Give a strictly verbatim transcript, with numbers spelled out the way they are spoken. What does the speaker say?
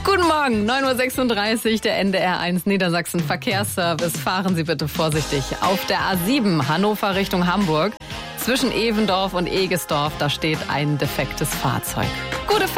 Guten Morgen, neun Uhr sechsunddreißig, der N D R eins Niedersachsen Verkehrsservice. Fahren Sie bitte vorsichtig auf der A sieben Hannover Richtung Hamburg. Zwischen Evendorf und Egesdorf, da steht ein defektes Fahrzeug. Gute Fahrt.